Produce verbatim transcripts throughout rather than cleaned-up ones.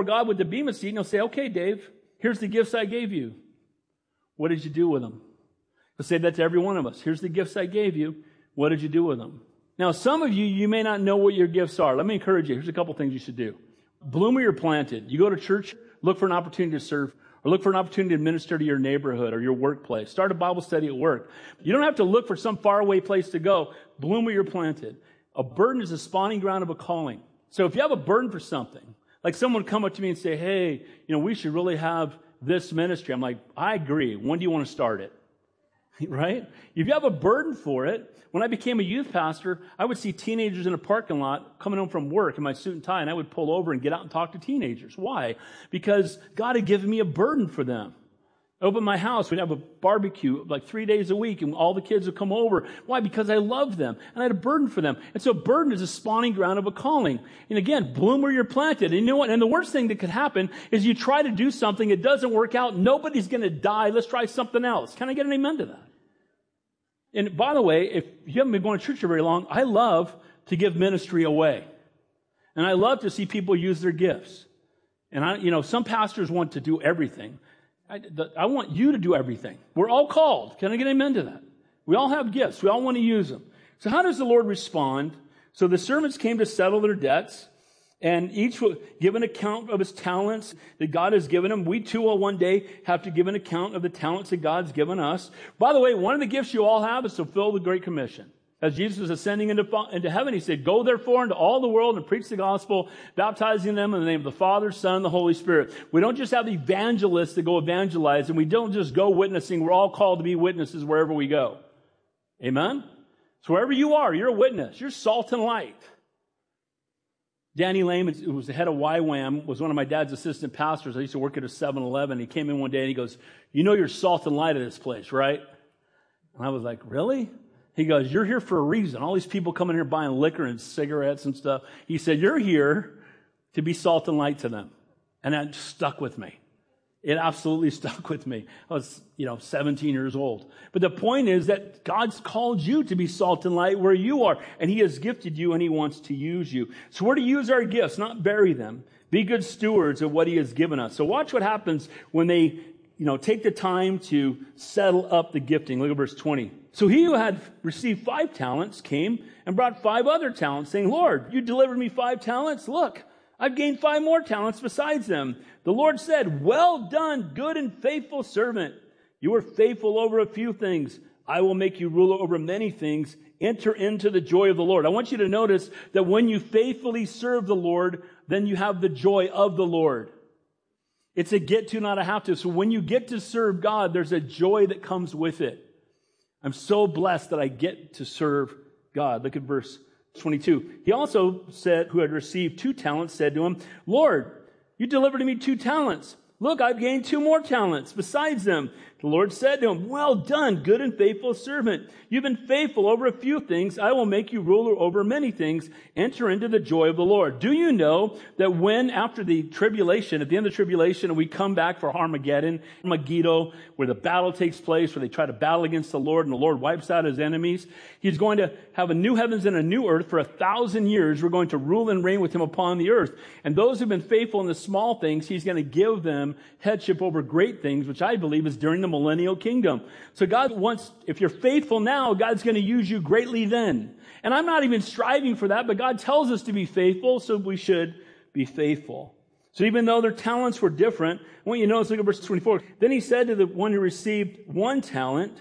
before God with the Bema seat and he'll say, okay, Dave, here's the gifts I gave you. What did you do with them? He'll say that to every one of us. Here's the gifts I gave you. What did you do with them? Now, some of you, you may not know what your gifts are. Let me encourage you. Here's a couple things you should do. Bloom where you're planted. You go to church, look for an opportunity to serve, or look for an opportunity to minister to your neighborhood or your workplace. Start a Bible study at work. You don't have to look for some faraway place to go. Bloom where you're planted. A burden is a spawning ground of a calling. So if you have a burden for something, like someone come up to me and say, hey, you know, we should really have this ministry. I'm like, I agree. When do you want to start it? Right? If you have a burden for it, when I became a youth pastor, I would see teenagers in a parking lot coming home from work in my suit and tie, and I would pull over and get out and talk to teenagers. Why? Because God had given me a burden for them. Open my house, we'd have a barbecue like three days a week, and all the kids would come over. Why? Because I loved them, and I had a burden for them. And so burden is a spawning ground of a calling. And again, bloom where you're planted. And you know what? And the worst thing that could happen is you try to do something, it doesn't work out, nobody's going to die, let's try something else. Can I get an amen to that? And by the way, if you haven't been going to church for very long, I love to give ministry away. And I love to see people use their gifts. And I, you know, some pastors want to do everything. I, the, I want you to do everything. We're all called. Can I get an amen to that? We all have gifts. We all want to use them. So how does the Lord respond? So the servants came to settle their debts, and each will give an account of his talents that God has given him. We too will one day have to give an account of the talents that God's given us. By the way, one of the gifts you all have is to fulfill the Great Commission. As Jesus was ascending into, into heaven, he said, go therefore into all the world and preach the gospel, baptizing them in the name of the Father, Son, and the Holy Spirit. We don't just have evangelists that go evangelize, and we don't just go witnessing. We're all called to be witnesses wherever we go. Amen? So wherever you are, you're a witness. You're salt and light. Danny Lehman, who was the head of Y WAM, was one of my dad's assistant pastors. I used to work at a seven eleven. He came in one day and he goes, you know you're salt and light of this place, right? And I was like, really? He goes, you're here for a reason. All these people coming here buying liquor and cigarettes and stuff. He said, you're here to be salt and light to them. And that stuck with me. It absolutely stuck with me. I was, you know, seventeen years old. But the point is that God's called you to be salt and light where you are. And he has gifted you and he wants to use you. So we're to use our gifts, not bury them. Be good stewards of what he has given us. So watch what happens when they, you know, take the time to settle up the gifting. Look at verse twenty. So he who had received five talents came and brought five other talents, saying, Lord, you delivered me five talents. Look, I've gained five more talents besides them. The Lord said, well done, good and faithful servant. You were faithful over a few things. I will make you ruler over many things. Enter into the joy of the Lord. I want you to notice that when you faithfully serve the Lord, then you have the joy of the Lord. It's a get to, not a have to. So when you get to serve God, there's a joy that comes with it. I'm so blessed that I get to serve God. Look at verse twenty-two. He also said, who had received two talents, said to him, Lord, you delivered to me two talents. Look, I've gained two more talents besides them. The Lord said to him, well done, good and faithful servant. You've been faithful over a few things. I will make you ruler over many things. Enter into the joy of the Lord. Do you know that when after the tribulation, at the end of the tribulation, we come back for Armageddon, Megiddo, where the battle takes place, where they try to battle against the Lord and the Lord wipes out his enemies. He's going to have a new heavens and a new earth for a thousand years. We're going to rule and reign with him upon the earth. And those who've been faithful in the small things, he's going to give them headship over great things, which I believe is during the millennial kingdom. So God wants, if you're faithful now, God's going to use you greatly then. And I'm not even striving for that, but God tells us to be faithful, so we should be faithful. So even though their talents were different, I want you to notice, look at verse twenty-four. Then he said to the one who received one talent,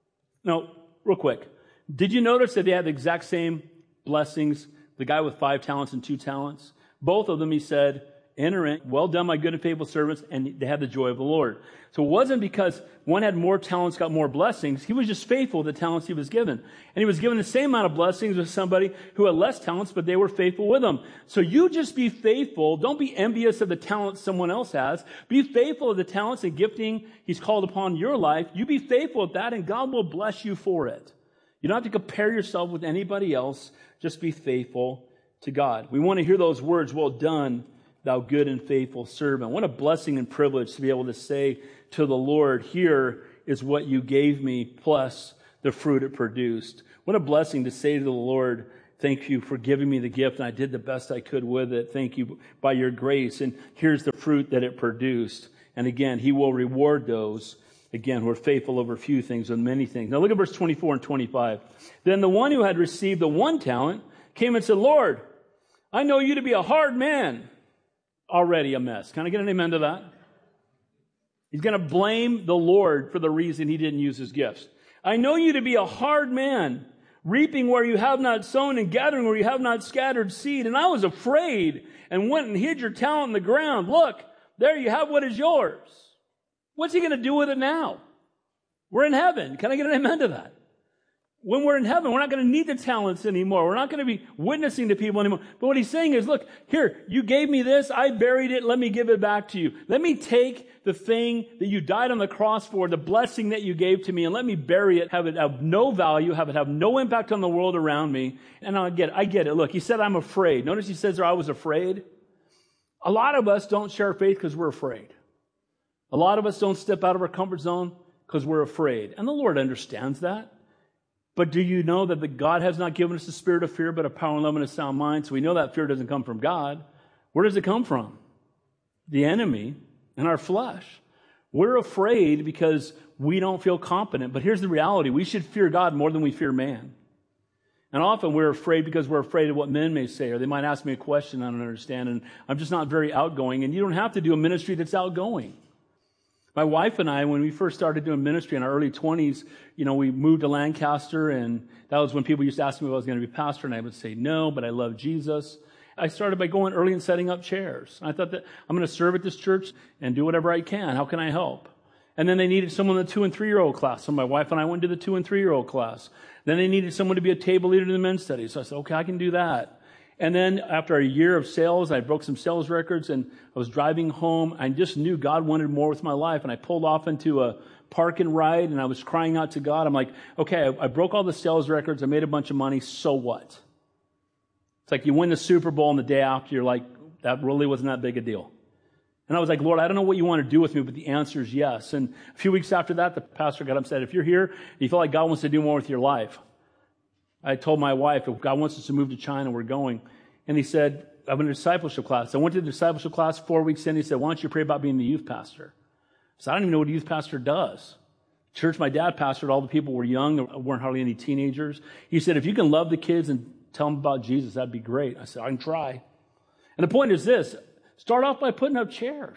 no, real quick. Did you notice that they had the exact same blessings? The guy with five talents and two talents? Both of them, he said, enter in, well done, my good and faithful servants, and they had the joy of the Lord. So it wasn't because one had more talents, got more blessings. He was just faithful with the talents he was given. And he was given the same amount of blessings as somebody who had less talents, but they were faithful with him. So you just be faithful. Don't be envious of the talents someone else has. Be faithful of the talents and gifting he's called upon your life. You be faithful at that, and God will bless you for it. You don't have to compare yourself with anybody else. Just be faithful to God. We want to hear those words, well done, thou good and faithful servant. What a blessing and privilege to be able to say to the Lord, here is what you gave me, plus the fruit it produced. What a blessing to say to the Lord, Thank you for giving me the gift, and I did the best I could with it. Thank you by your grace, and here's the fruit that it produced. And again, he will reward those, again, who are faithful over few things and many things. Now look at verse twenty-four and twenty-five. Then the one who had received the one talent came and said, Lord, I know you to be a hard man. Already a mess. Can I get an amen to that? He's going to blame the Lord for the reason he didn't use his gifts. I know you to be a hard man, reaping where you have not sown and gathering where you have not scattered seed. And I was afraid and went and hid your talent in the ground. Look, there you have what is yours. What's he going to do with it now? We're in heaven. Can I get an amen to that? When we're in heaven, we're not going to need the talents anymore. We're not going to be witnessing to people anymore. But what he's saying is, look, here, you gave me this. I buried it. Let me give it back to you. Let me take the thing that you died on the cross for, the blessing that you gave to me, and let me bury it, have it have no value, have it have no impact on the world around me. And I get it. I get it. Look, he said, I'm afraid. Notice he says there, I was afraid. A lot of us don't share faith because we're afraid. A lot of us don't step out of our comfort zone because we're afraid. And the Lord understands that. But do you know that the God has not given us the spirit of fear, but a power and love and a sound mind? So we know that fear doesn't come from God. Where does it come from? The enemy and our flesh. We're afraid because we don't feel competent. But here's the reality. We should fear God more than we fear man. And often we're afraid because we're afraid of what men may say, or they might ask me a question I don't understand, and I'm just not very outgoing. And you don't have to do a ministry that's outgoing. My wife and I, when we first started doing ministry in our early twenties, you know, we moved to Lancaster, and that was when people used to ask me if I was going to be a pastor, and I would say no, but I love Jesus. I started by going early and setting up chairs. I thought that I'm going to serve at this church and do whatever I can. How can I help? And then they needed someone in the two and three-year-old class. So my wife and I went to the two and three-year-old class. Then they needed someone to be a table leader in the men's study. So I said, okay, I can do that. And then after a year of sales, I broke some sales records, and I was driving home. I just knew God wanted more with my life. And I pulled off into a park and ride, and I was crying out to God. I'm like, okay, I, I broke all the sales records. I made a bunch of money. So what? It's like you win the Super Bowl, and the day after, you're like, that really wasn't that big a deal. And I was like, Lord, I don't know what you want to do with me, but the answer is yes. And a few weeks after that, the pastor got up and said, if you're here and you feel like God wants to do more with your life, I told my wife, if God wants us to move to China, we're going. And he said, I'm in a discipleship class. I went to the discipleship class four weeks in. He said, why don't you pray about being the youth pastor? I said, I don't even know what a youth pastor does. Church my dad pastored, all the people were young. There weren't hardly any teenagers. He said, if you can love the kids and tell them about Jesus, that'd be great. I said, I can try. And the point is this, start off by putting up chairs.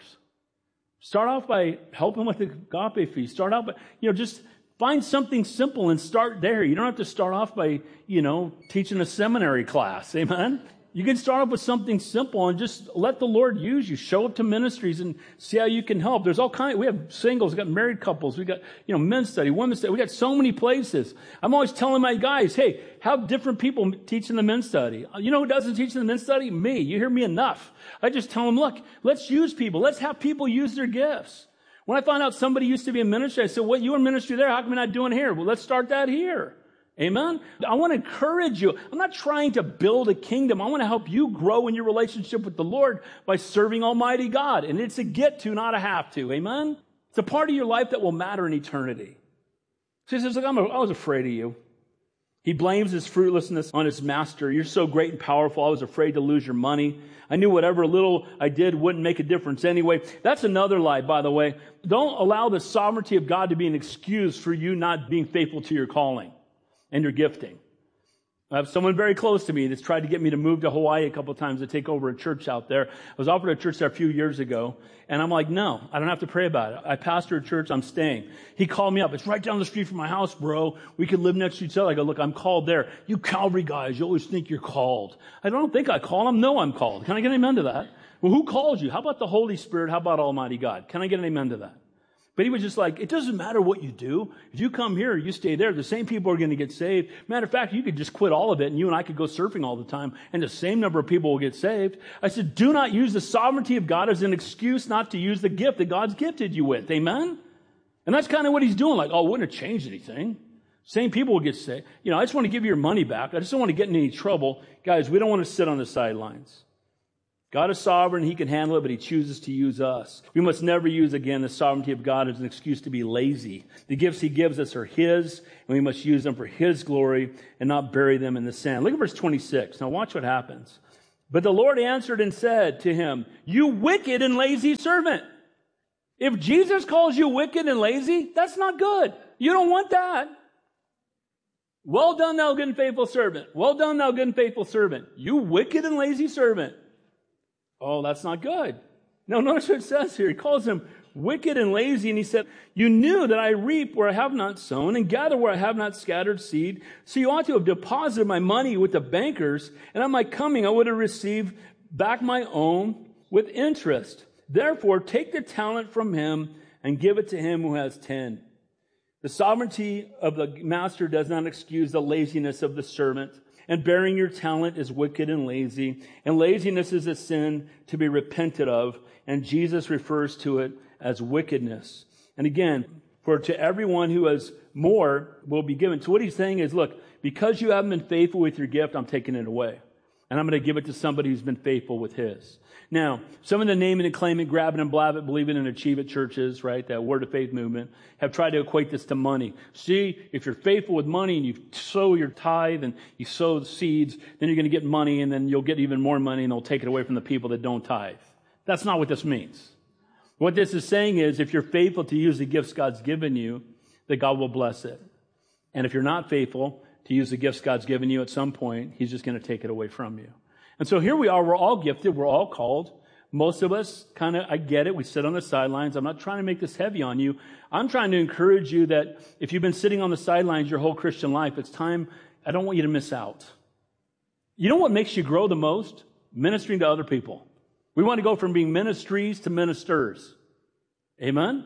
Start off by helping with the agape feast. Start out by, you know, just find something simple and start there. You don't have to start off by, you know, teaching a seminary class. Amen? You can start off with something simple and just let the Lord use you. Show up to ministries and see how you can help. There's all kinds. We have singles, we got married couples, we got, you know, men's study, women's study. We got so many places. I'm always telling my guys, hey, have different people teaching the men's study. You know who doesn't teach the men's study? Me. You hear me enough. I just tell them, look, let's use people. Let's have people use their gifts. When I found out somebody used to be in ministry, I said, what, you in ministry there? How come you're not doing here? Well, let's start that here. Amen? I want to encourage you. I'm not trying to build a kingdom. I want to help you grow in your relationship with the Lord by serving Almighty God. And it's a get to, not a have to. Amen? It's a part of your life that will matter in eternity. So he says, look, I'm a, I was afraid of you. He blames his fruitlessness on his master. You're so great and powerful. I was afraid to lose your money. I knew whatever little I did wouldn't make a difference anyway. That's another lie, by the way. Don't allow the sovereignty of God to be an excuse for you not being faithful to your calling and your gifting. I have someone very close to me that's tried to get me to move to Hawaii a couple of times to take over a church out there. I was offered a church there a few years ago, and I'm like, no, I don't have to pray about it. I pastor a church, I'm staying. He called me up. It's right down the street from my house, bro. We could live next to each other. I go, look, I'm called there. You Calvary guys, you always think you're called. I don't think I call them. No, I'm called. Can I get an amen to that? Well, who called you? How about the Holy Spirit? How about Almighty God? Can I get an amen to that? But he was just like, it doesn't matter what you do. If you come here or you stay there, the same people are going to get saved. Matter of fact, you could just quit all of it and you and I could go surfing all the time and the same number of people will get saved. I said, do not use the sovereignty of God as an excuse not to use the gift that God's gifted you with. Amen? And that's kind of what he's doing. Like, oh, it wouldn't have changed anything. Same people will get saved. You know, I just want to give you your money back. I just don't want to get in any trouble. Guys, we don't want to sit on the sidelines. God is sovereign. He can handle it, but he chooses to use us. We must never use, again, the sovereignty of God as an excuse to be lazy. The gifts he gives us are his, and we must use them for his glory and not bury them in the sand. Look at verse twenty-six. Now watch what happens. But the Lord answered and said to him, you wicked and lazy servant. If Jesus calls you wicked and lazy, that's not good. You don't want that. Well done, thou good and faithful servant. Well done, thou good and faithful servant. You wicked and lazy servant. Oh, that's not good. No, notice what it says here. He calls him wicked and lazy, and he said, you knew that I reap where I have not sown and gather where I have not scattered seed. So you ought to have deposited my money with the bankers, and at my coming I would have received back my own with interest. Therefore, take the talent from him and give it to him who has ten. The sovereignty of the master does not excuse the laziness of the servant. And bearing your talent is wicked and lazy. And laziness is a sin to be repented of. And Jesus refers to it as wickedness. And again, for to everyone who has more will be given. So what he's saying is, look, because you haven't been faithful with your gift, I'm taking it away. And I'm going to give it to somebody who's been faithful with his. Now, some of the name it and claim it, grab it and blab it, believe it and achieve it churches, right, that word of faith movement, have tried to equate this to money. See, if you're faithful with money and you sow your tithe and you sow the seeds, then you're going to get money, and then you'll get even more money, and they'll take it away from the people that don't tithe. That's not what this means. What this is saying is, if you're faithful to use the gifts God's given you, that God will bless it. And if you're not faithful to use the gifts God's given you, at some point, he's just going to take it away from you. And so here we are, we're all gifted, we're all called. Most of us kind of, I get it, we sit on the sidelines. I'm not trying to make this heavy on you. I'm trying to encourage you that if you've been sitting on the sidelines your whole Christian life, it's time, I don't want you to miss out. You know what makes you grow the most? Ministering to other people. We want to go from being ministries to ministers. Amen?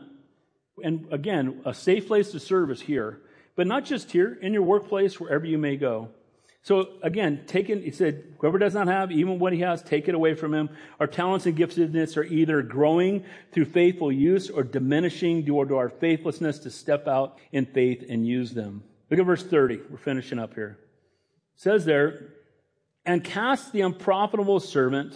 And again, a safe place to serve is here. But not just here, in your workplace, wherever you may go. So again, taken, he said, whoever does not have, even what he has, take it away from him. Our talents and giftedness are either growing through faithful use or diminishing due to our faithlessness to step out in faith and use them. Look at verse thirty. We're finishing up here. It says there, and cast the unprofitable servant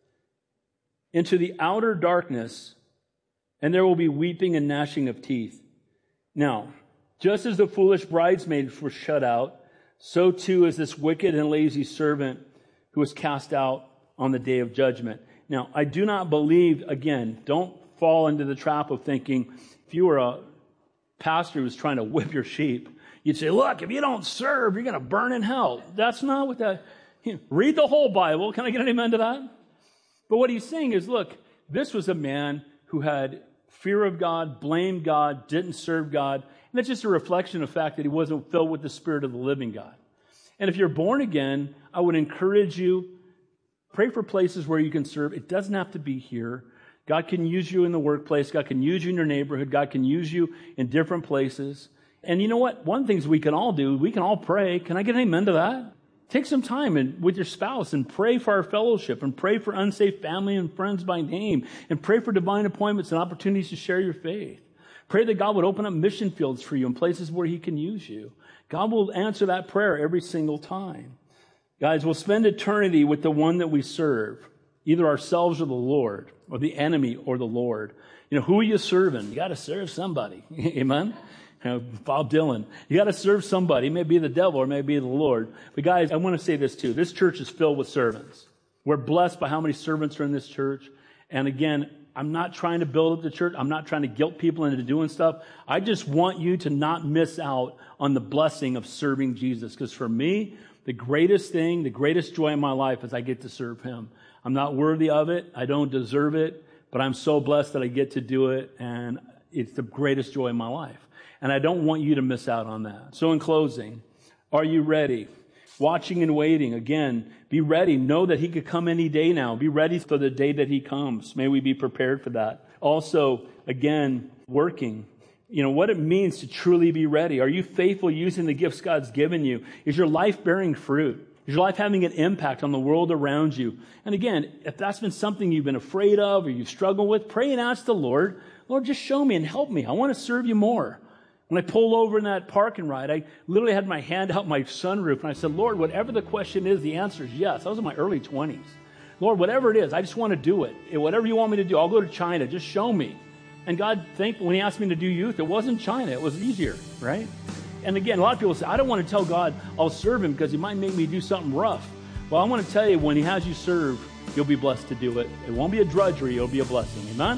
into the outer darkness, and there will be weeping and gnashing of teeth. Now, just as the foolish bridesmaids were shut out, so too is this wicked and lazy servant who is cast out on the day of judgment. Now, I do not believe, again, don't fall into the trap of thinking, if you were a pastor who was trying to whip your sheep, you'd say, look, if you don't serve, you're going to burn in hell. That's not what that, you know, read the whole Bible. Can I get an amen to that? But what he's saying is, look, this was a man who had fear of God, blamed God, didn't serve God. And that's just a reflection of the fact that he wasn't filled with the Spirit of the living God. And if you're born again, I would encourage you, pray for places where you can serve. It doesn't have to be here. God can use you in the workplace. God can use you in your neighborhood. God can use you in different places. And you know what? One of the things we can all do, we can all pray. Can I get an amen to that? Take some time and with your spouse and pray for our fellowship and pray for unsafe family and friends by name and pray for divine appointments and opportunities to share your faith. Pray that God would open up mission fields for you in places where he can use you. God will answer that prayer every single time. Guys, we'll spend eternity with the one that we serve, either ourselves or the Lord, or the enemy or the Lord. You know, who are you serving? You got to serve somebody. Amen? You know, Bob Dylan. You got to serve somebody. It may be the devil or it may be the Lord. But guys, I want to say this too. This church is filled with servants. We're blessed by how many servants are in this church. And again, I'm not trying to build up the church. I'm not trying to guilt people into doing stuff. I just want you to not miss out on the blessing of serving Jesus. Because for me, the greatest thing, the greatest joy in my life is I get to serve him. I'm not worthy of it. I don't deserve it. But I'm so blessed that I get to do it. And it's the greatest joy in my life. And I don't want you to miss out on that. So in closing, are you ready? Watching and waiting. Again, be ready. Know that he could come any day now. Be ready for the day that he comes. May we be prepared for that. Also, again, working. You know, what it means to truly be ready. Are you faithful using the gifts God's given you? Is your life bearing fruit? Is your life having an impact on the world around you? And again, if that's been something you've been afraid of or you struggle with, pray and ask the Lord, Lord, just show me and help me. I want to serve you more. When I pulled over in that parking ride, I literally had my hand out my sunroof and I said, Lord, whatever the question is, the answer is yes. I was in my early twenties. Lord, whatever it is, I just want to do it. Whatever you want me to do, I'll go to China. Just show me. And God, think when he asked me to do youth, it wasn't China. It was easier, right? And again, a lot of people say, I don't want to tell God I'll serve him because he might make me do something rough. Well, I want to tell you, when he has you serve, you'll be blessed to do it. It won't be a drudgery. It'll be a blessing. Amen?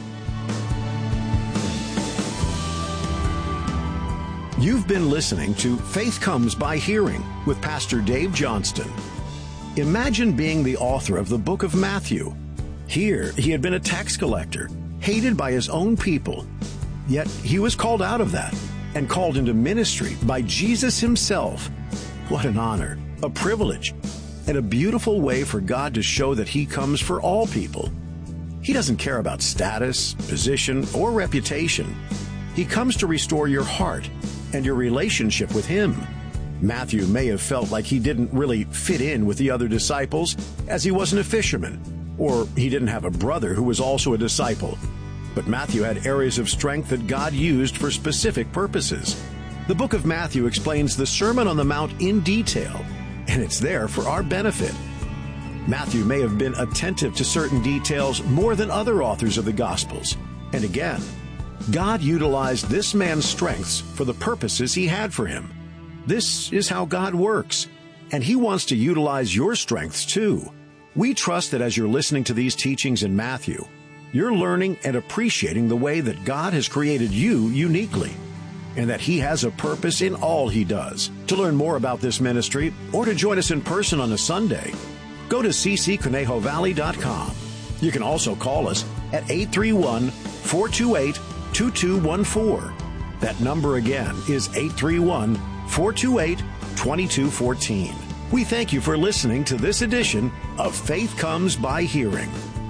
You've been listening to Faith Comes by Hearing with Pastor Dave Johnston. Imagine being the author of the book of Matthew. Here, he had been a tax collector, hated by his own people. Yet he was called out of that and called into ministry by Jesus himself. What an honor, a privilege, and a beautiful way for God to show that he comes for all people. He doesn't care about status, position, or reputation. He comes to restore your heart and your relationship with him. Matthew may have felt like he didn't really fit in with the other disciples, as he wasn't a fisherman, or he didn't have a brother who was also a disciple. But Matthew had areas of strength that God used for specific purposes. The book of Matthew explains the Sermon on the Mount in detail, and it's there for our benefit. Matthew may have been attentive to certain details more than other authors of the Gospels. And again, God utilized this man's strengths for the purposes he had for him. This is how God works, and he wants to utilize your strengths too. We trust that as you're listening to these teachings in Matthew, you're learning and appreciating the way that God has created you uniquely, and that he has a purpose in all he does. To learn more about this ministry or to join us in person on a Sunday, go to c c conejo valley dot com. You can also call us at eight three one, four two eight, two two one four. That number again is eight three one, four two eight, two two one four. We thank you for listening to this edition of Faith Comes by Hearing.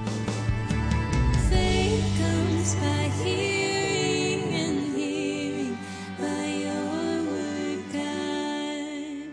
Faith comes by hearing, and hearing by your word, God.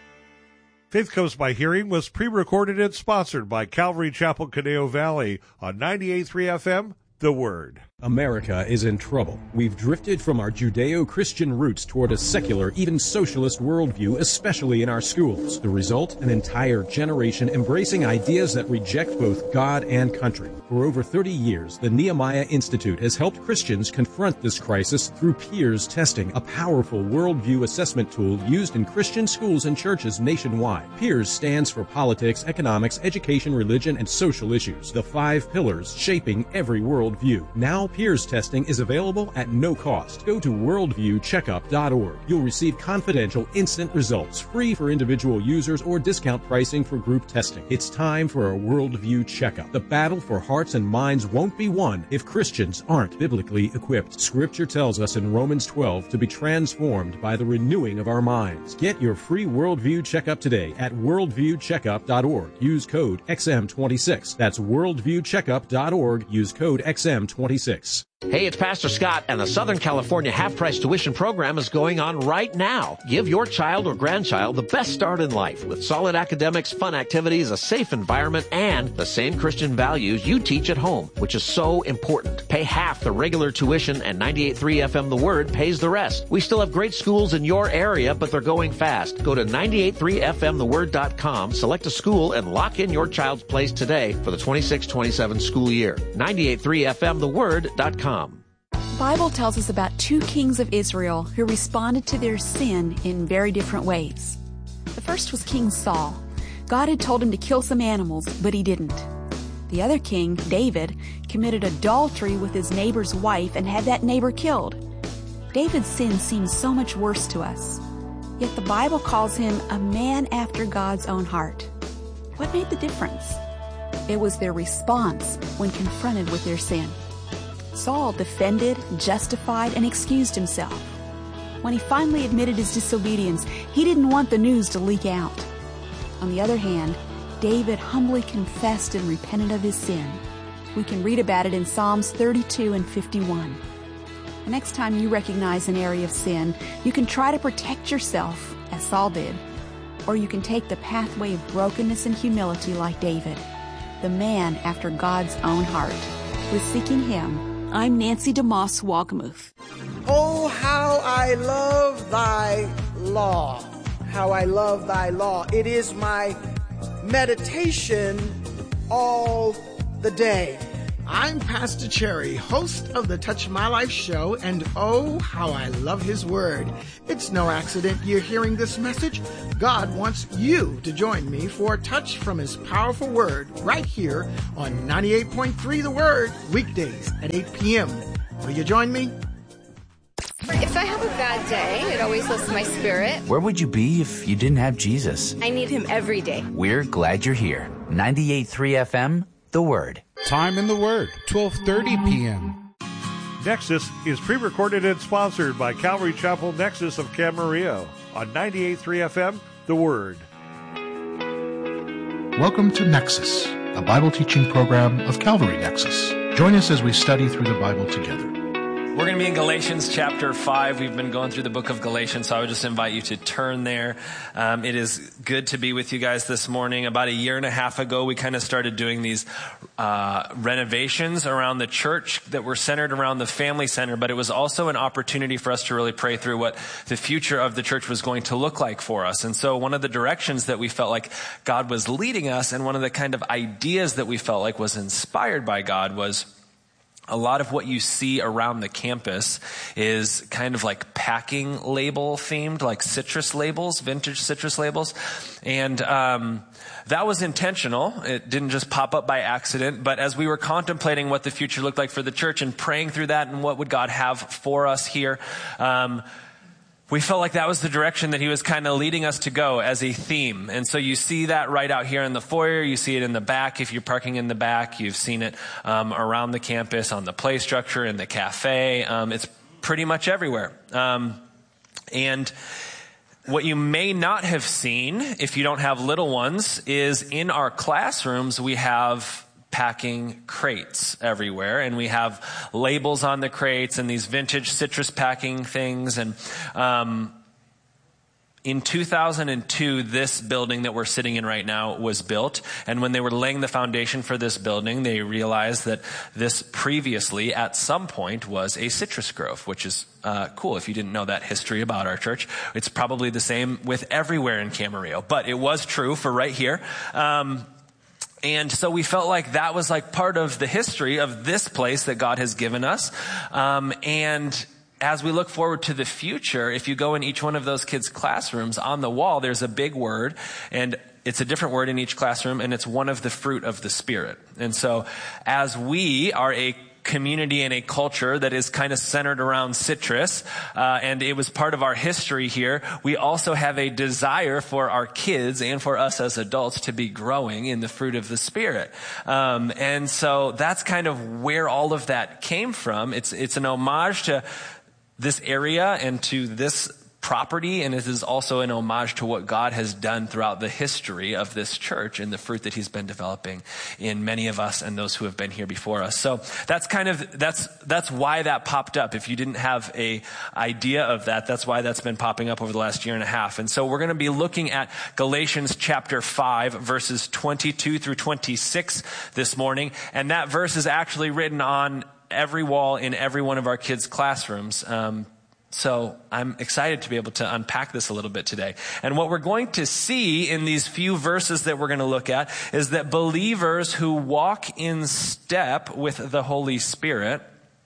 Faith Comes by Hearing was pre-recorded and sponsored by Calvary Chapel, Conejo Valley on ninety-eight point three F M, The Word. America is in trouble. We've drifted from our Judeo-Christian roots toward a secular, even socialist worldview, especially in our schools. The result? An entire generation embracing ideas that reject both God and country. For over thirty years, the Nehemiah Institute has helped Christians confront this crisis through Peers Testing, a powerful worldview assessment tool used in Christian schools and churches nationwide. Peers stands for politics, economics, education, religion, and social issues, the five pillars shaping every worldview. Now, Peers Testing is available at no cost. Go to worldview checkup dot org. You'll receive confidential, instant results, free for individual users or discount pricing for group testing. It's time for a worldview checkup. The battle for hearts and minds won't be won if Christians aren't biblically equipped. Scripture tells us in Romans twelve to be transformed by the renewing of our minds. Get your free worldview checkup today at worldview checkup dot org. Use code X M twenty-six. That's worldview checkup dot org. Use code X M twenty-six. Hey, it's Pastor Scott, and the Southern California half-price tuition program is going on right now. Give your child or grandchild the best start in life with solid academics, fun activities, a safe environment, and the same Christian values you teach at home, which is so important. Pay half the regular tuition, and ninety-eight point three F M The Word pays the rest. We still have great schools in your area, but they're going fast. Go to ninety-eight point three F M the word dot com, select a school, and lock in your child's place today for the twenty-six twenty-seven school year. ninety-eight point three F M the word dot com. The Bible tells us about two kings of Israel who responded to their sin in very different ways. The first was King Saul. God had told him to kill some animals, but he didn't. The other king, David, committed adultery with his neighbor's wife and had that neighbor killed. David's sin seems so much worse to us, yet the Bible calls him a man after God's own heart. What made the difference? It was their response when confronted with their sin. Saul defended, justified, and excused himself. When he finally admitted his disobedience, he didn't want the news to leak out. On the other hand, David humbly confessed and repented of his sin. We can read about it in Psalms thirty-two and fifty-one. The next time you recognize an area of sin, you can try to protect yourself, as Saul did, or you can take the pathway of brokenness and humility like David, the man after God's own heart. With Seeking Him, I'm Nancy DeMoss Walgamuth. Oh, how I love thy law. How I love thy law. It is my meditation all the day. I'm Pastor Cherry, host of the Touch My Life show, and oh, how I love his word. It's no accident you're hearing this message. God wants you to join me for a touch from his powerful word right here on ninety-eight point three The Word, weekdays at eight p.m. Will you join me? If I have a bad day, it always lifts my spirit. Where would you be if you didn't have Jesus? I need him every day. We're glad you're here. ninety-eight point three F M, The Word. Time in the Word, twelve thirty p.m. Nexus is pre-recorded and sponsored by Calvary Chapel Nexus of Camarillo on ninety-eight point three F M, The Word. Welcome to Nexus, a Bible teaching program of Calvary Nexus. Join us as we study through the Bible together. We're going to be in Galatians chapter five. We've been going through the book of Galatians, so I would just invite you to turn there. Um, it is good to be with you guys this morning. About a year and a half ago, we kind of started doing these uh, renovations around the church that were centered around the family center, but it was also an opportunity for us to really pray through what the future of the church was going to look like for us. And so one of the directions that we felt like God was leading us, and one of the kind of ideas that we felt like was inspired by God, was a lot of what you see around the campus is kind of like packing label themed, like citrus labels, vintage citrus labels. And um, that was intentional. It didn't just pop up by accident. But as we were contemplating what the future looked like for the church and praying through that and what would God have for us here, um, we felt like that was the direction that he was kind of leading us to go as a theme. And so you see that right out here in the foyer. You see it in the back. If you're parking in the back, you've seen it um, around the campus, on the play structure, in the cafe. Um, it's pretty much everywhere. Um, and what you may not have seen, if you don't have little ones, is in our classrooms, we have packing crates everywhere, and we have labels on the crates and these vintage citrus packing things. And um, in two thousand two, this building that we're sitting in right now was built. And when they were laying the foundation for this building, they realized that this previously, at some point, was a citrus grove, which is uh, cool. If you didn't know that history about our church, it's probably the same with everywhere in Camarillo, but it was true for right here. Um, And so we felt like that was like part of the history of this place that God has given us. Um, and as we look forward to the future, if you go in each one of those kids' classrooms, on the wall, there's a big word, and it's a different word in each classroom, and it's one of the fruit of the Spirit. And so as we are a community and a culture that is kind of centered around citrus, uh, and it was part of our history here, we also have a desire for our kids and for us as adults to be growing in the fruit of the Spirit. Um, and so that's kind of where all of that came from. It's, it's an homage to this area and to this property, and it is also an homage to what God has done throughout the history of this church and the fruit that he's been developing in many of us and those who have been here before us. So that's kind of, that's, that's why that popped up. If you didn't have a idea of that, that's why that's been popping up over the last year and a half. And so we're going to be looking at Galatians chapter five, verses twenty-two through twenty-six this morning. And that verse is actually written on every wall in every one of our kids' classrooms. Um, So I'm excited to be able to unpack this a little bit today. And what we're going to see in these few verses that we're going to look at is that believers who walk in step with the Holy Spirit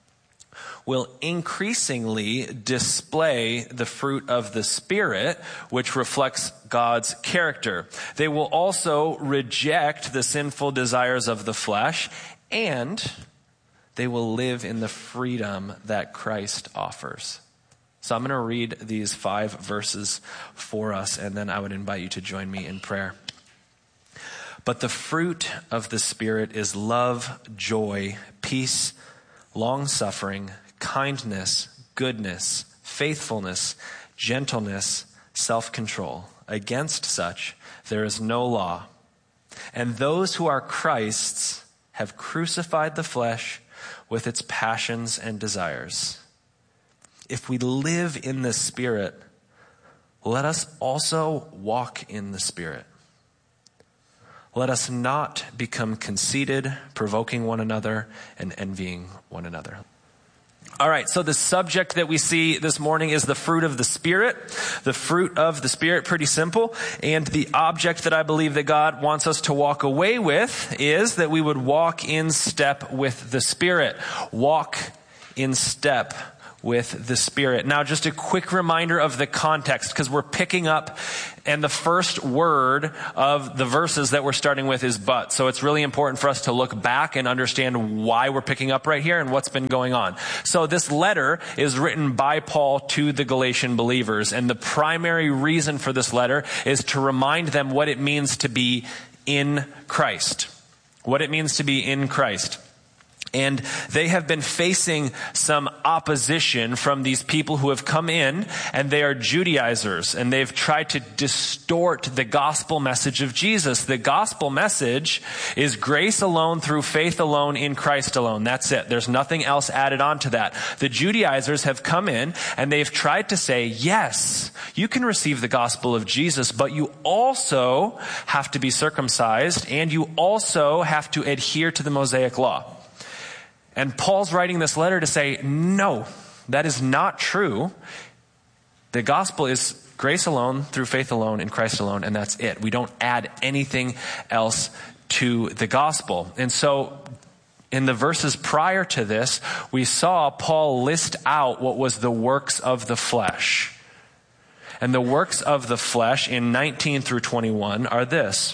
will increasingly display the fruit of the Spirit, which reflects God's character. They will also reject the sinful desires of the flesh, and they will live in the freedom that Christ offers. So I'm going to read these five verses for us, and then I would invite you to join me in prayer. But the fruit of the Spirit is love, joy, peace, long-suffering, kindness, goodness, faithfulness, gentleness, self-control. Against such there is no law. And those who are Christ's have crucified the flesh with its passions and desires. If we live in the Spirit, let us also walk in the Spirit. Let us not become conceited, provoking one another and envying one another. All right, so the subject that we see this morning is the fruit of the Spirit. The fruit of the Spirit, pretty simple. And the object that I believe that God wants us to walk away with is that we would walk in step with the Spirit. Walk in step with the Spirit. Now, just a quick reminder of the context, because we're picking up, and the first word of the verses that we're starting with is but. So it's really important for us to look back and understand why we're picking up right here and what's been going on. So this letter is written by Paul to the Galatian believers, and the primary reason for this letter is to remind them what it means to be in Christ. What it means to be in Christ. And they have been facing some opposition from these people who have come in, and they are Judaizers, and they've tried to distort the gospel message of Jesus. The gospel message is grace alone through faith alone in Christ alone. That's it. There's nothing else added on to that. The Judaizers have come in, and they've tried to say, yes, you can receive the gospel of Jesus, but you also have to be circumcised, and you also have to adhere to the Mosaic law. And Paul's writing this letter to say, no, that is not true. The gospel is grace alone, through faith alone, in Christ alone, and that's it. We don't add anything else to the gospel. And so in the verses prior to this, we saw Paul list out what was the works of the flesh. And the works of the flesh in nineteen through twenty-one are this: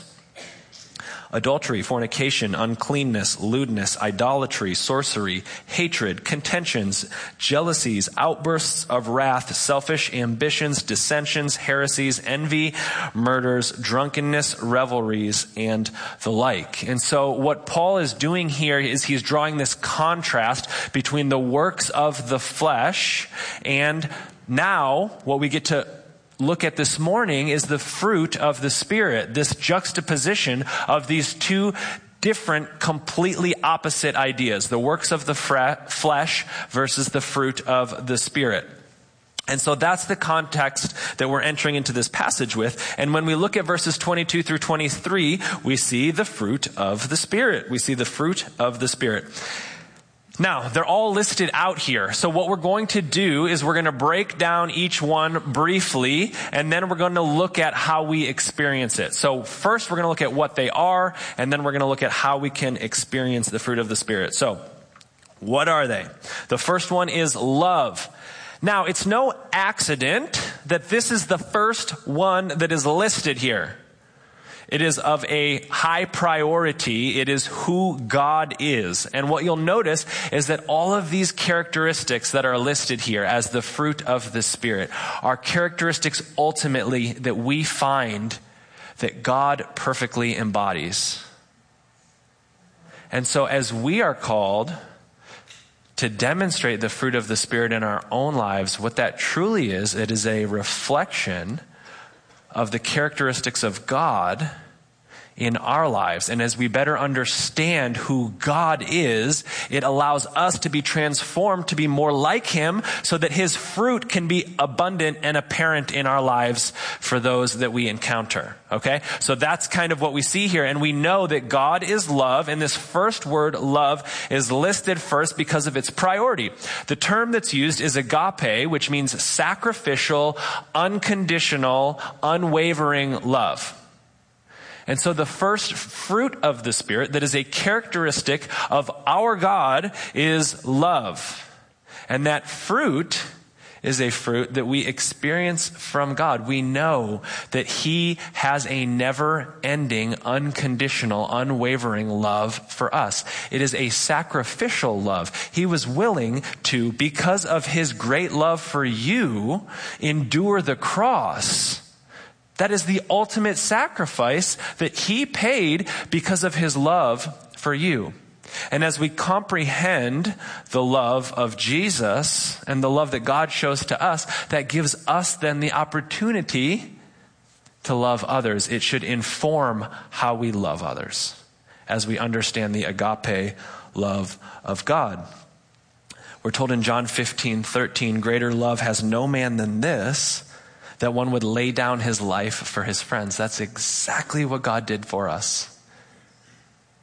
adultery, fornication, uncleanness, lewdness, idolatry, sorcery, hatred, contentions, jealousies, outbursts of wrath, selfish ambitions, dissensions, heresies, envy, murders, drunkenness, revelries, and the like. And so what Paul is doing here is he's drawing this contrast between the works of the flesh, and now what we get to look at this morning is the fruit of the Spirit, this juxtaposition of these two different, completely opposite ideas, the works of the flesh versus the fruit of the Spirit. And so that's the context that we're entering into this passage with. And when we look at verses twenty-two through twenty-three, we see the fruit of the Spirit. We see the fruit of the Spirit. Now, they're all listed out here. So what we're going to do is we're going to break down each one briefly, and then we're going to look at how we experience it. So first we're going to look at what they are, and then we're going to look at how we can experience the fruit of the Spirit. So, what are they? The first one is love. Now, it's no accident that this is the first one that is listed here. It is of a high priority. It is who God is. And what you'll notice is that all of these characteristics that are listed here as the fruit of the Spirit are characteristics ultimately that we find that God perfectly embodies. And so as we are called to demonstrate the fruit of the Spirit in our own lives, what that truly is, it is a reflection of the characteristics of God in our lives. And as we better understand who God is, it allows us to be transformed to be more like Him so that His fruit can be abundant and apparent in our lives for those that we encounter. Okay? So that's kind of what we see here. And we know that God is love, and this first word, love, is listed first because of its priority. The term that's used is agape, which means sacrificial, unconditional, unwavering love. And so the first fruit of the Spirit that is a characteristic of our God is love. And that fruit is a fruit that we experience from God. We know that He has a never-ending, unconditional, unwavering love for us. It is a sacrificial love. He was willing to, because of His great love for you, endure the cross. That is the ultimate sacrifice that He paid because of His love for you. And as we comprehend the love of Jesus and the love that God shows to us, that gives us then the opportunity to love others. It should inform how we love others as we understand the agape love of God. We're told in John fifteen thirteen, greater love has no man than this, that one would lay down his life for his friends. That's exactly what God did for us.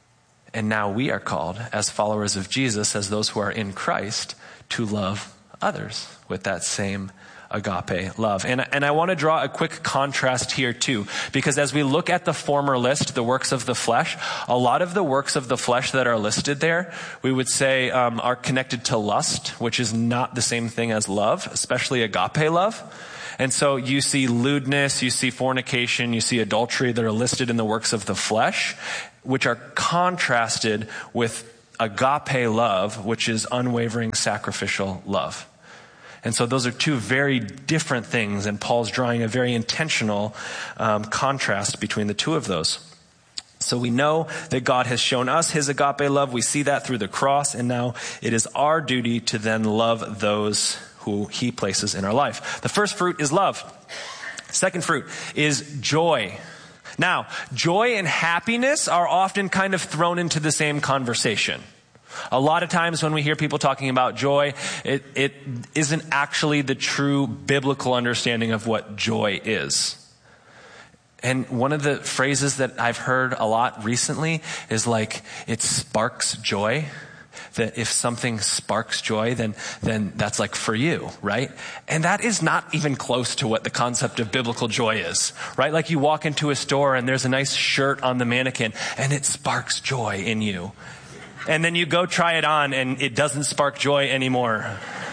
And now we are called, as followers of Jesus, as those who are in Christ, to love others with that same agape love. And, and I want to draw a quick contrast here too, because as we look at the former list, the works of the flesh, a lot of the works of the flesh that are listed there, we would say um, are connected to lust, which is not the same thing as love, especially agape love. And so you see lewdness, you see fornication, you see adultery that are listed in the works of the flesh, which are contrasted with agape love, which is unwavering sacrificial love. And so those are two very different things, and Paul's drawing a very intentional um, contrast between the two of those. So we know that God has shown us his agape love. We see that through the cross, and now it is our duty to then love those who he places in our life. The first fruit is love. Second fruit is joy. Now, joy and happiness are often kind of thrown into the same conversation. A lot of times when we hear people talking about joy, it, it isn't actually the true biblical understanding of what joy is. And one of the phrases that I've heard a lot recently is like, it sparks joy. That if something sparks joy, then, then that's like for you, right? And that is not even close to what the concept of biblical joy is, right? Like you walk into a store and there's a nice shirt on the mannequin and it sparks joy in you. And then you go try it on and it doesn't spark joy anymore.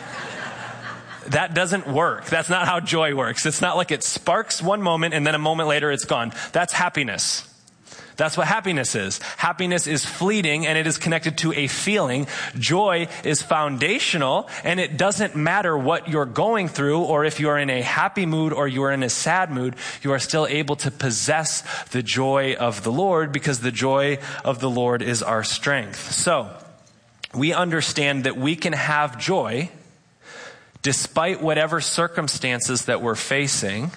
That doesn't work. That's not how joy works. It's not like it sparks one moment and then a moment later it's gone. That's happiness. That's what happiness is. Happiness is fleeting and it is connected to a feeling. Joy is foundational and it doesn't matter what you're going through or if you're in a happy mood or you're in a sad mood, you are still able to possess the joy of the Lord because the joy of the Lord is our strength. So we understand that we can have joy despite whatever circumstances that we're facing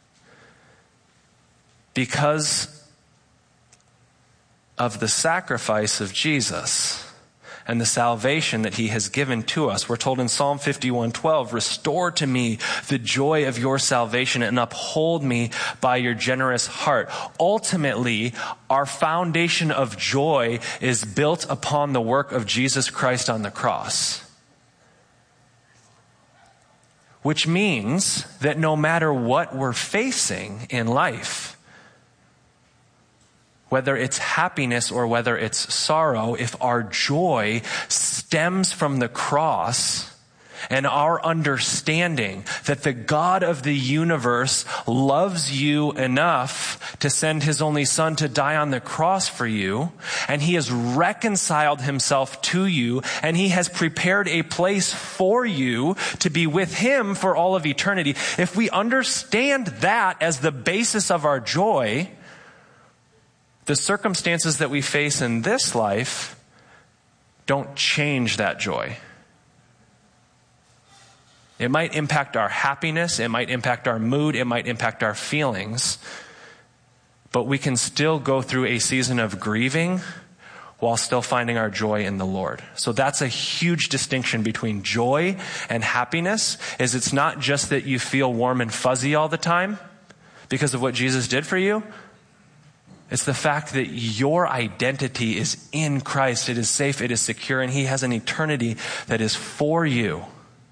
because of the sacrifice of Jesus and the salvation that he has given to us. We're told in Psalm fifty-one twelve, restore to me the joy of your salvation and uphold me by your generous heart. Ultimately, our foundation of joy is built upon the work of Jesus Christ on the cross. Which means that no matter what we're facing in life, whether it's happiness or whether it's sorrow, if our joy stems from the cross and our understanding that the God of the universe loves you enough to send his only son to die on the cross for you, and he has reconciled himself to you, and he has prepared a place for you to be with him for all of eternity. If we understand that as the basis of our joy, the circumstances that we face in this life don't change that joy. It might impact our happiness, it might impact our mood, it might impact our feelings, but we can still go through a season of grieving while still finding our joy in the Lord. So that's a huge distinction between joy and happiness, is it's not just that you feel warm and fuzzy all the time because of what Jesus did for you. It's the fact that your identity is in Christ. It is safe, it is secure, and he has an eternity that is for you.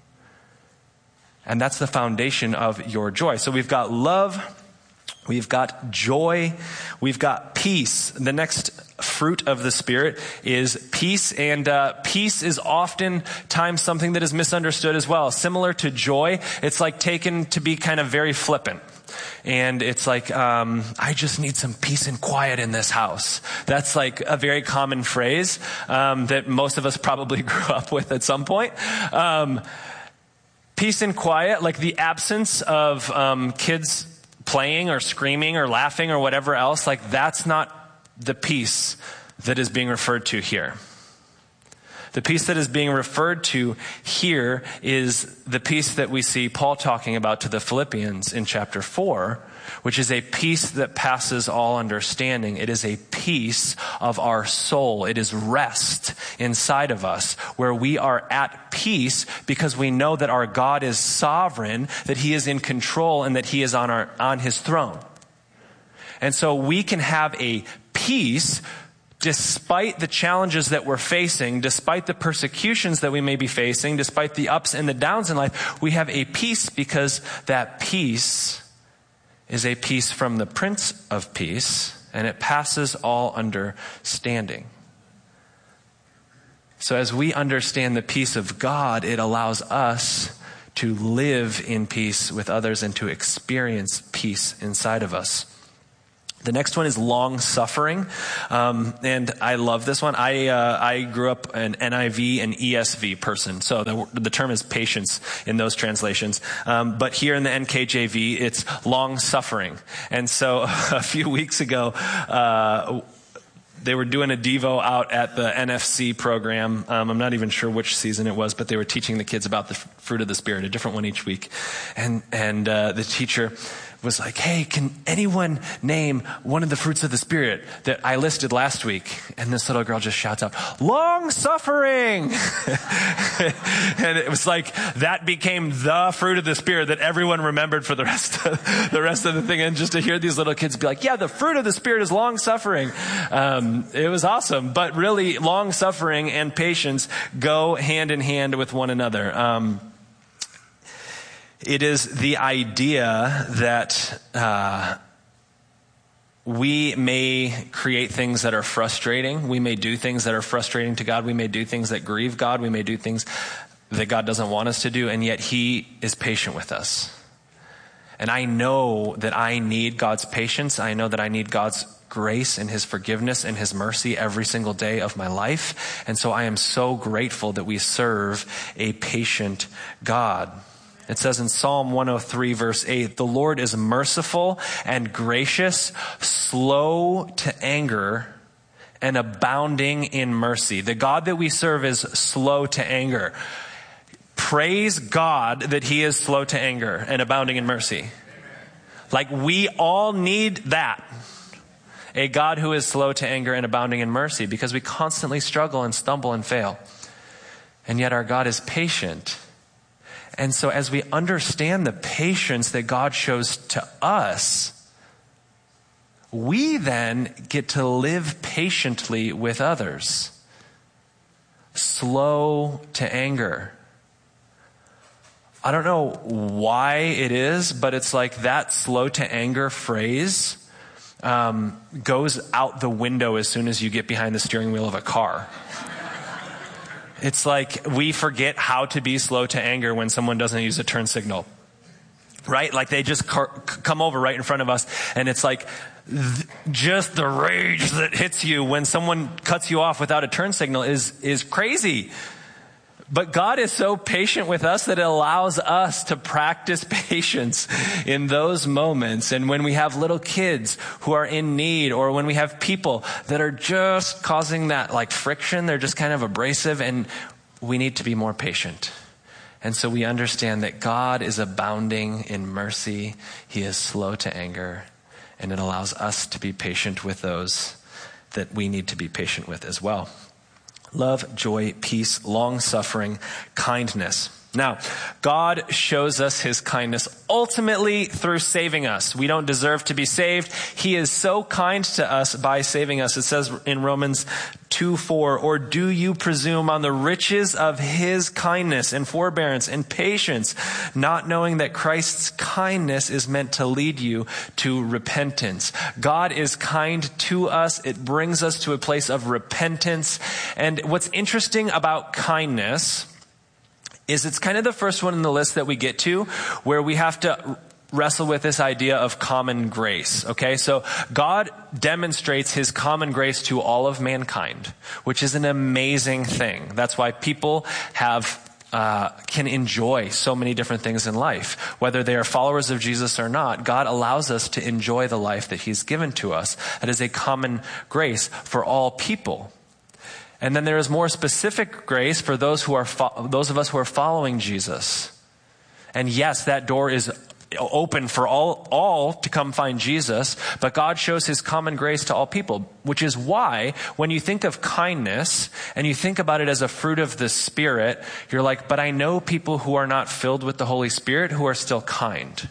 And that's the foundation of your joy. So we've got love, we've got joy, we've got peace. The next fruit of the Spirit is peace, and uh, peace is oftentimes something that is misunderstood as well. Similar to joy, it's like taken to be kind of very flippant. And it's like, um, I just need some peace and quiet in this house. That's like a very common phrase um, that most of us probably grew up with at some point. Um, peace and quiet, like the absence of um, kids playing or screaming or laughing or whatever else, like that's not the peace that is being referred to here. The peace that is being referred to here is the peace that we see Paul talking about to the Philippians in chapter four, which is a peace that passes all understanding. It is a peace of our soul. It is rest inside of us where we are at peace because we know that our God is sovereign, that he is in control, and that he is on our, on his throne. And so we can have a peace despite the challenges that we're facing, despite the persecutions that we may be facing, despite the ups and the downs in life, we have a peace because that peace is a peace from the Prince of Peace, and it passes all understanding. So as we understand the peace of God, it allows us to live in peace with others and to experience peace inside of us. The next one is long suffering, um, and I love this one. I uh, I grew up an N I V and E S V person, so the, the term is patience in those translations. Um, but here in the N K J V, it's long suffering. And so a few weeks ago, uh, they were doing a Devo out at the N F C program. Um, I'm not even sure which season it was, but they were teaching the kids about the fruit of the Spirit, a different one each week. And and uh, the teacher was like, hey, can anyone name one of the fruits of the Spirit that I listed last week? And this little girl just shouts out, long suffering. And it was like, that became the fruit of the Spirit that everyone remembered for the rest of the rest of the thing. And just to hear these little kids be like, yeah, the fruit of the Spirit is long suffering. Um, it was awesome. But really, long suffering and patience go hand in hand with one another. Um, It is the idea that uh, we may create things that are frustrating. We may do things that are frustrating to God. We may do things that grieve God. We may do things that God doesn't want us to do, and yet He is patient with us. And I know that I need God's patience. I know that I need God's grace and His forgiveness and His mercy every single day of my life. And so I am so grateful that we serve a patient God. It says in Psalm one oh three, verse eight, the Lord is merciful and gracious, slow to anger, and abounding in mercy. The God that we serve is slow to anger. Praise God that He is slow to anger and abounding in mercy. Like, we all need that. A God who is slow to anger and abounding in mercy, because we constantly struggle and stumble and fail. And yet our God is patient. And so as we understand the patience that God shows to us, we then get to live patiently with others. Slow to anger. I don't know why it is, but it's like that slow to anger phrase um, goes out the window as soon as you get behind the steering wheel of a car. It's like we forget how to be slow to anger when someone doesn't use a turn signal, right? Like they just car- come over right in front of us, and it's like th- just the rage that hits you when someone cuts you off without a turn signal is is crazy. But God is so patient with us that it allows us to practice patience in those moments. And when we have little kids who are in need, or when we have people that are just causing that like friction, they're just kind of abrasive, and we need to be more patient. And so we understand that God is abounding in mercy. He is slow to anger, and it allows us to be patient with those that we need to be patient with as well. Love, joy, peace, long-suffering, kindness. Now, God shows us His kindness ultimately through saving us. We don't deserve to be saved. He is so kind to us by saving us. It says in Romans two four, or do you presume on the riches of His kindness and forbearance and patience, not knowing that Christ's kindness is meant to lead you to repentance? God is kind to us. It brings us to a place of repentance. And what's interesting about kindness is it's kind of the first one in the list that we get to where we have to wrestle with this idea of common grace. Okay, so God demonstrates His common grace to all of mankind, which is an amazing thing. That's why people have uh, can enjoy so many different things in life. Whether they are followers of Jesus or not, God allows us to enjoy the life that He's given to us. That is a common grace for all people. And then there is more specific grace for those who are fo- those of us who are following Jesus. And yes, that door is open for all, all to come find Jesus, but God shows His common grace to all people, which is why when you think of kindness and you think about it as a fruit of the Spirit, you're like, but I know people who are not filled with the Holy Spirit who are still kind.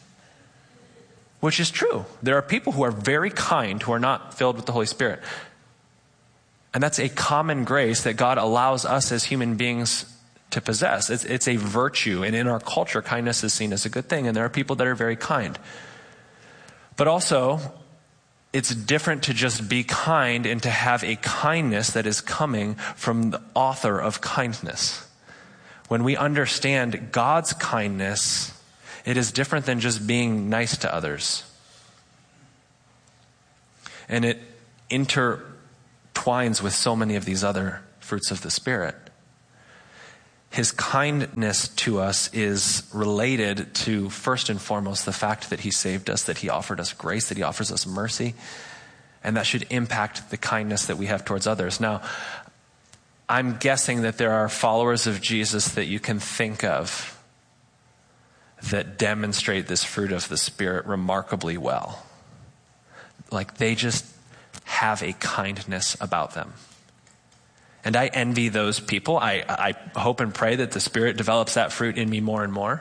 Which is true. There are people who are very kind who are not filled with the Holy Spirit. And that's a common grace that God allows us as human beings to possess. It's, it's a virtue. And in our culture, kindness is seen as a good thing. And there are people that are very kind. But also, it's different to just be kind and to have a kindness that is coming from the author of kindness. When we understand God's kindness, it is different than just being nice to others. And it intertwines with so many of these other fruits of the Spirit. His kindness to us is related to, first and foremost, the fact that he saved us, that he offered us grace, that he offers us mercy. And that should impact the kindness that we have towards others. Now, I'm guessing that there are followers of Jesus that you can think of that demonstrate this fruit of the Spirit remarkably well. Like they just have a kindness about them. And I envy those people. I, I hope and pray that the Spirit develops that fruit in me more and more.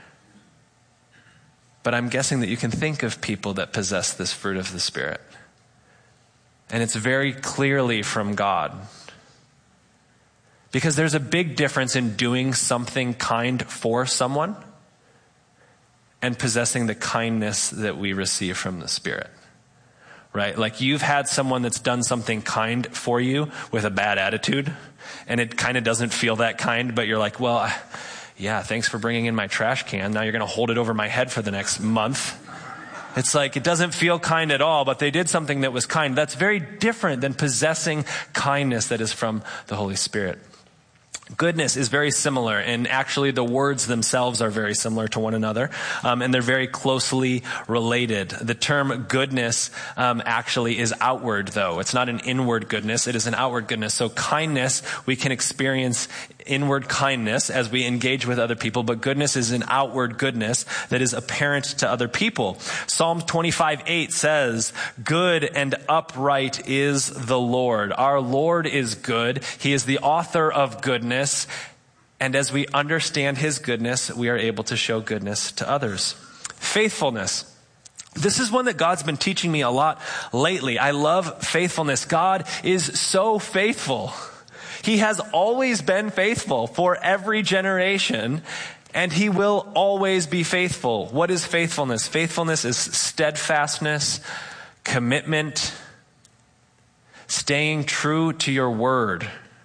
But I'm guessing that you can think of people that possess this fruit of the Spirit. And it's very clearly from God. Because there's a big difference in doing something kind for someone and possessing the kindness that we receive from the Spirit. Right? Like you've had someone that's done something kind for you with a bad attitude, and it kind of doesn't feel that kind, but you're like, well, yeah, thanks for bringing in my trash can. Now you're going to hold it over my head for the next month. It's like, it doesn't feel kind at all, but they did something that was kind. That's very different than possessing kindness that is from the Holy Spirit. Goodness is very similar, and actually the words themselves are very similar to one another, um, and they're very closely related. The term goodness um, actually is outward, though. It's not an inward goodness, it is an outward goodness. So kindness, we can experience inward kindness as we engage with other people, but goodness is an outward goodness that is apparent to other people. Psalm twenty-five eight says, "Good and upright is the Lord." Our Lord is good. He is the author of goodness. And as we understand his goodness, we are able to show goodness to others. Faithfulness. This is one that God's been teaching me a lot lately. I love faithfulness. God is so faithful. He has always been faithful for every generation, and he will always be faithful. What is faithfulness? Faithfulness is steadfastness, commitment, staying true to your word.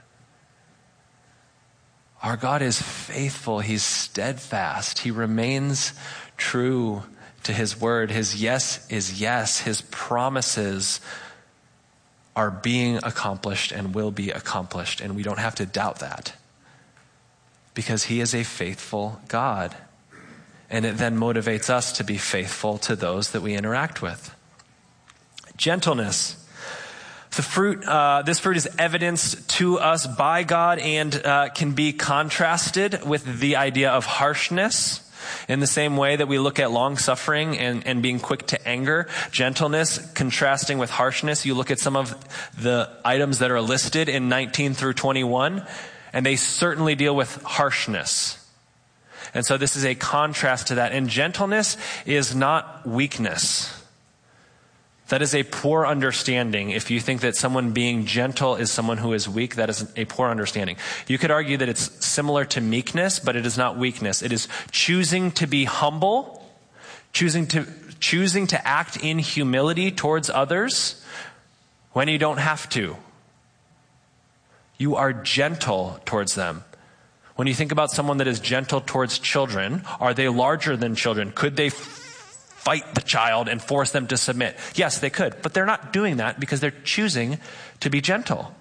Our God is faithful. He's steadfast. He remains true to his word. His yes is yes. His promises are being accomplished and will be accomplished. And we don't have to doubt that because he is a faithful God. And it then motivates us to be faithful to those that we interact with. Gentleness. The fruit, uh, this fruit is evidenced to us by God and uh, can be contrasted with the idea of harshness. In the same way that we look at long suffering and, and being quick to anger, gentleness contrasting with harshness. You look at some of the items that are listed in nineteen through twenty-one, and they certainly deal with harshness. And so this is a contrast to that. And gentleness is not weakness. That is a poor understanding. If you think that someone being gentle is someone who is weak, that is a poor understanding. You could argue that it's similar to meekness, but it is not weakness. It is choosing to be humble, choosing to, choosing to act in humility towards others when you don't have to. You are gentle towards them. When you think about someone that is gentle towards children, are they larger than children? Could they fight the child and force them to submit? Yes, they could, but they're not doing that because they're choosing to be gentle.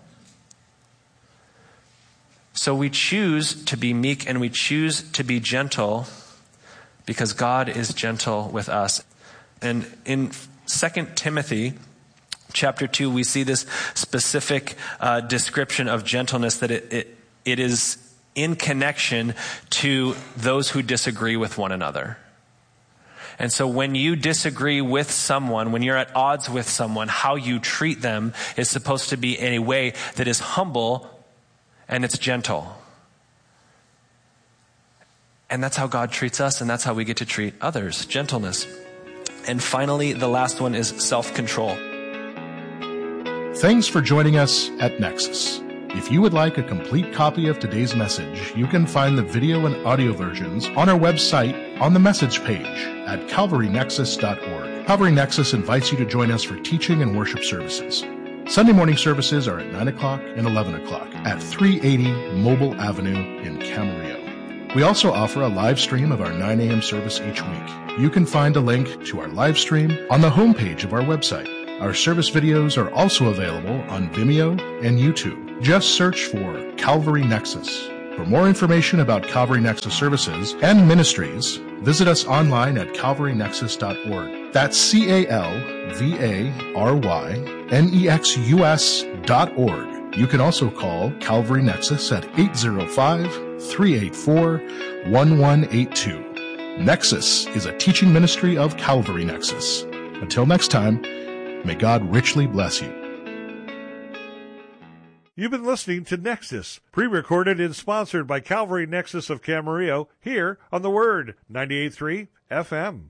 So we choose to be meek and we choose to be gentle because God is gentle with us. And in Second Timothy chapter two, we see this specific uh, description of gentleness, that it, it it is in connection to those who disagree with one another. And so when you disagree with someone, when you're at odds with someone, how you treat them is supposed to be in a way that is humble and it's gentle. And that's how God treats us, and that's how we get to treat others, gentleness. And finally, the last one is self-control. Thanks for joining us at Nexus. If you would like a complete copy of today's message, you can find the video and audio versions on our website on the message page at calvary nexus dot org. Calvary Nexus invites you to join us for teaching and worship services. Sunday morning services are at nine o'clock and eleven o'clock at three eighty Mobile Avenue in Camarillo. We also offer a live stream of our nine a.m. service each week. You can find a link to our live stream on the homepage of our website. Our service videos are also available on Vimeo and YouTube. Just search for Calvary Nexus. For more information about Calvary Nexus services and ministries, visit us online at calvary nexus dot org. That's C A L V A R Y N E X U S dot org. You can also call Calvary Nexus at eight zero five, three eight four, one one eight two. Nexus is a teaching ministry of Calvary Nexus. Until next time, may God richly bless you. You've been listening to Nexus, pre-recorded and sponsored by Calvary Nexus of Camarillo, here on The Word, ninety-eight point three F M.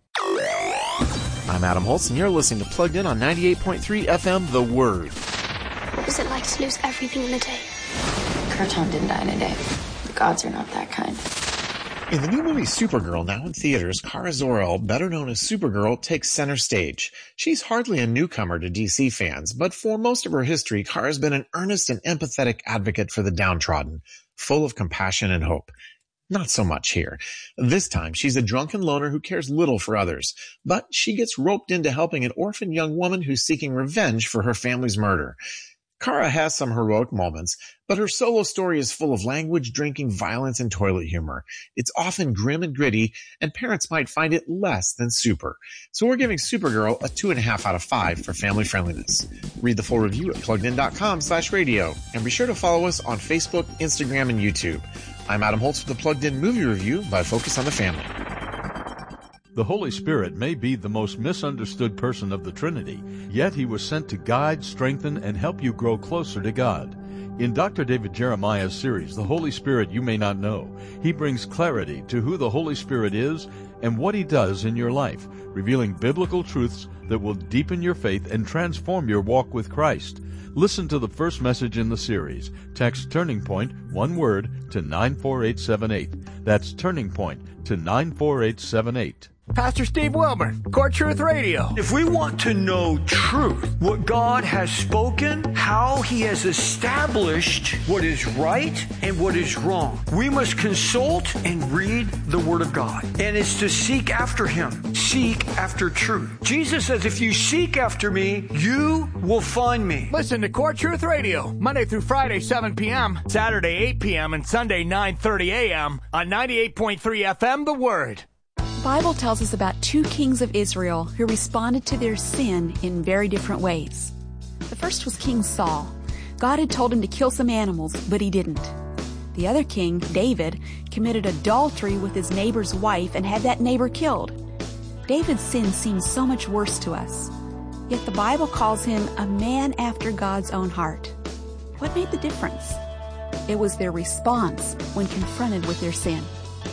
I'm Adam Holtz, and you're listening to Plugged In on ninety-eight point three F M, The Word. What was it like to lose everything in a day? Kurton didn't die in a day. The gods are not that kind. In the new movie Supergirl, now in theaters, Kara Zor-El, better known as Supergirl, takes center stage. She's hardly a newcomer to D C fans, but for most of her history, Kara's been an earnest and empathetic advocate for the downtrodden, full of compassion and hope. Not so much here. This time, she's a drunken loner who cares little for others, but she gets roped into helping an orphaned young woman who's seeking revenge for her family's murder. Kara has some heroic moments, but her solo story is full of language, drinking, violence, and toilet humor. It's often grim and gritty, and parents might find it less than super. So we're giving Supergirl a two and a half out of five for family friendliness. Read the full review at pluggedin.com slash radio, and be sure to follow us on Facebook, Instagram, and YouTube. I'm Adam Holtz with the Plugged In Movie Review by Focus on the Family. The Holy Spirit may be the most misunderstood person of the Trinity, yet he was sent to guide, strengthen, and help you grow closer to God. In Doctor David Jeremiah's series, The Holy Spirit You May Not Know, he brings clarity to who the Holy Spirit is and what he does in your life, revealing biblical truths that will deepen your faith and transform your walk with Christ. Listen to the first message in the series. Text Turning Point, one word, to nine four eight seven eight. That's Turning Point to nine four eight seven eight. Pastor Steve Wilburn, Core Truth Radio. If we want to know truth, what God has spoken, how he has established what is right and what is wrong, we must consult and read the Word of God. And it's to seek after him. Seek after truth. Jesus says, if you seek after me, you will find me. Listen to Core Truth Radio, Monday through Friday, seven p.m., Saturday, eight p.m., and Sunday, nine thirty a.m. on ninety-eight point three F M, The Word. The Bible tells us about two kings of Israel who responded to their sin in very different ways. The first was King Saul. God had told him to kill some animals, but he didn't. The other king, David, committed adultery with his neighbor's wife and had that neighbor killed. David's sin seems so much worse to us, yet the Bible calls him a man after God's own heart. What made the difference? It was their response when confronted with their sin.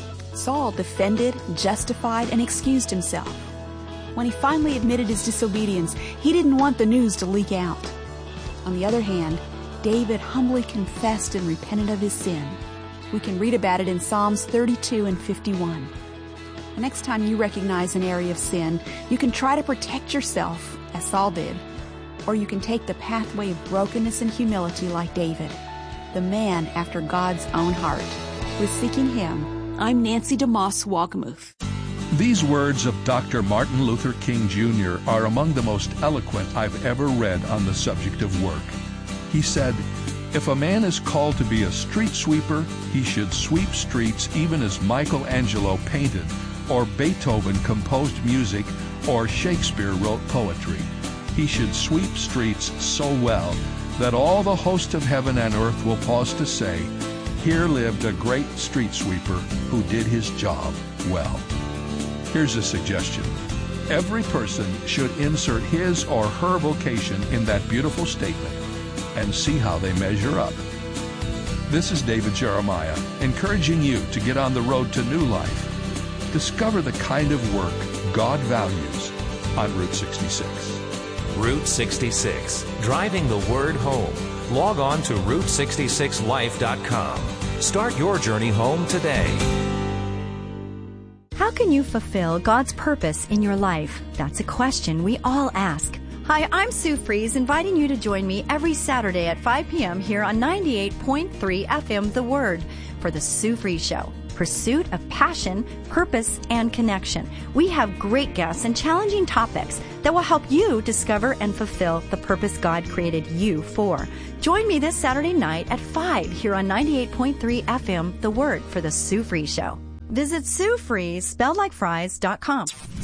Saul defended, justified, and excused himself. When he finally admitted his disobedience, he didn't want the news to leak out. On the other hand, David humbly confessed and repented of his sin. We can read about it in Psalms thirty-two and fifty-one. The next time you recognize an area of sin, you can try to protect yourself, as Saul did, or you can take the pathway of brokenness and humility like David, the man after God's own heart. With Seeking Him, I'm Nancy DeMoss Wagamuth. These words of Doctor Martin Luther King Junior are among the most eloquent I've ever read on the subject of work. He said, "If a man is called to be a street sweeper, he should sweep streets even as Michelangelo painted, or Beethoven composed music, or Shakespeare wrote poetry. He should sweep streets so well that all the host of heaven and earth will pause to say, 'Here lived a great street sweeper who did his job well.'" Here's a suggestion. Every person should insert his or her vocation in that beautiful statement and see how they measure up. This is David Jeremiah, encouraging you to get on the road to new life. Discover the kind of work God values on Route sixty-six. Route sixty-six, driving the word home. Log on to route sixty-six life dot com. Start your journey home today. How can you fulfill God's purpose in your life? That's a question we all ask. Hi, I'm Sue Fries, inviting you to join me every Saturday at five p.m. here on ninety-eight point three F M The Word for the Sue Fries Show. Pursuit of passion, purpose, and connection. We have great guests and challenging topics that will help you discover and fulfill the purpose God created you for. Join me this Saturday night at five here on ninety-eight point three F M The Word for the Sue Fries Show. Visit Sue Fries, spelled like fries, dot com.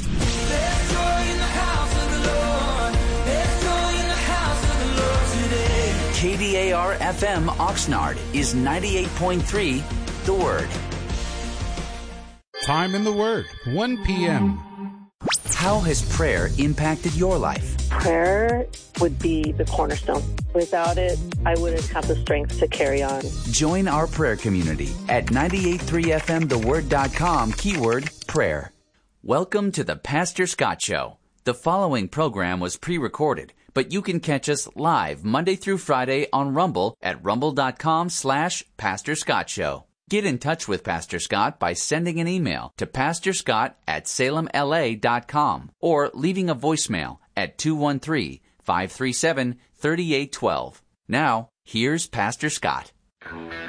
K D A R F M Oxnard is ninety-eight point three The Word. Time in the Word, one p.m. How has prayer impacted your life? Prayer would be the cornerstone. Without it, I wouldn't have the strength to carry on. Join our prayer community at ninety-eight point three F M the word dot com, keyword prayer. Welcome to the Pastor Scott Show. The following program was pre-recorded, but you can catch us live Monday through Friday on Rumble at rumble.com slash Pastor Scott Show. Get in touch with Pastor Scott by sending an email to pastorscott at salem l a dot com or leaving a voicemail at two one three, five three seven, three eight one two. Now, here's Pastor Scott.